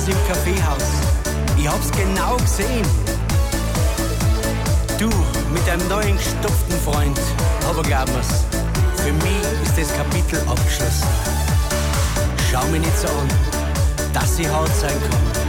im Kaffeehaus. Ich hab's genau gesehen. Du mit deinem neuen gestopften Freund. Aber glaub mir's, für mich ist das Kapitel abgeschlossen. Schau mich nicht so an, dass ich hart sein kann.